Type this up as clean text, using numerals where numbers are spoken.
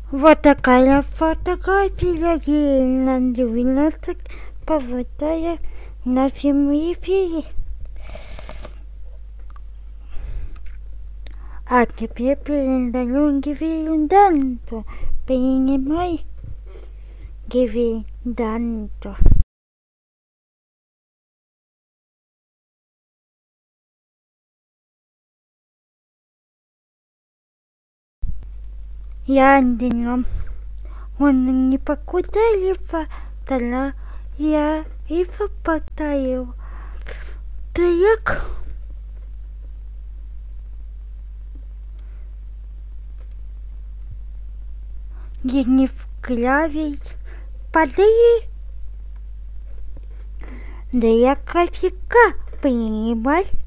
Вот такая фотография на 12 поводая в нашем эфире. А теперь передаю гивенданту. Принимай гивенданту. Я днем он не покудали фотала, я и фотаю. Так. Я не вклявить падаю. Да я кофейка принимать.